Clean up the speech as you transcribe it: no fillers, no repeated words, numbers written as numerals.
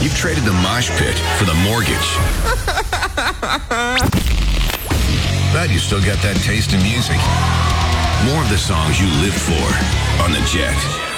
You traded the mosh pit for the mortgage. But you still got that taste in music. More of the songs you lived for on The Jet.